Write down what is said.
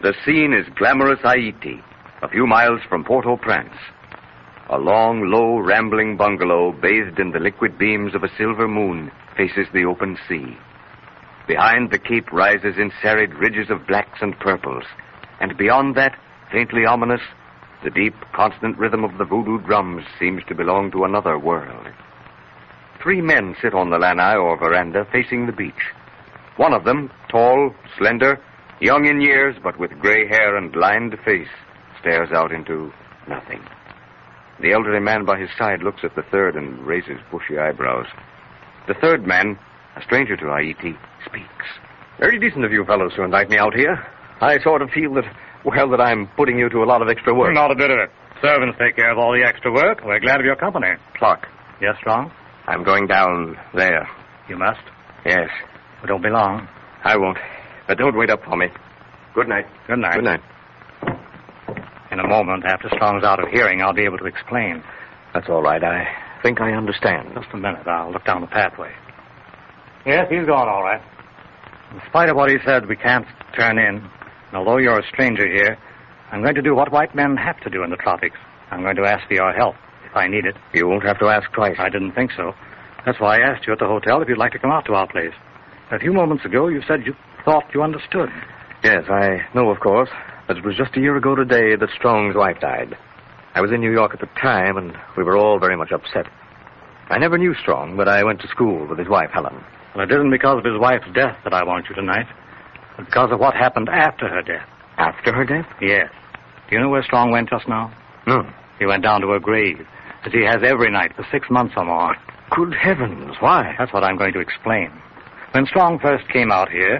The scene is glamorous Haiti, a few miles from Port-au-Prince. A long, low, rambling bungalow bathed in the liquid beams of a silver moon faces the open sea. Behind the cape rises in serried ridges of blacks and purples, and beyond that, faintly ominous, the deep, constant rhythm of the voodoo drums seems to belong to another world. 3 men sit on the lanai or veranda facing the beach. One of them, tall, slender, young in years, but with gray hair and lined face, stares out into nothing. The elderly man by his side looks at the third and raises bushy eyebrows. The third man, a stranger to Haiti, speaks. Very decent of you fellows to invite me out here. I sort of feel that I'm putting you to a lot of extra work. Not a bit of it. Servants take care of all the extra work. We're glad of your company. Clark. Yes, Strong? I'm going down there. You must. Yes. But don't be long. I won't. But don't wait up for me. Good night. Good night. Good night. In a moment, after Strong's out of hearing, I'll be able to explain. That's all right. I think I understand. Just a minute. I'll look down the pathway. Yes, he's gone all right. In spite of what he said, we can't turn in. And although you're a stranger here, I'm going to do what white men have to do in the tropics. I'm going to ask for your help, if I need it. You won't have to ask twice. I didn't think so. That's why I asked you at the hotel if you'd like to come out to our place. A few moments ago, you said you thought you understood. Yes, I know, of course. But it was just a year ago today that Strong's wife died. I was in New York at the time, and we were all very much upset. I never knew Strong, but I went to school with his wife, Helen. Well, it isn't because of his wife's death that I want you tonight, but because of what happened after her death. After her death? Yes. Do you know where Strong went just now? No. He went down to her grave, as he has every night for 6 months or more. Good heavens, why? That's what I'm going to explain. When Strong first came out here,